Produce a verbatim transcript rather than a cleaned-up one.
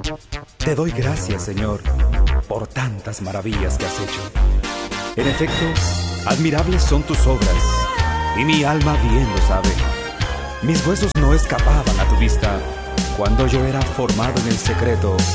Te doy gracias, Señor, por tantas maravillas que has hecho. En efecto, admirables son tus obras, y mi alma bien lo sabe. Mis huesos no escapaban a tu vista cuando yo era formado en el secreto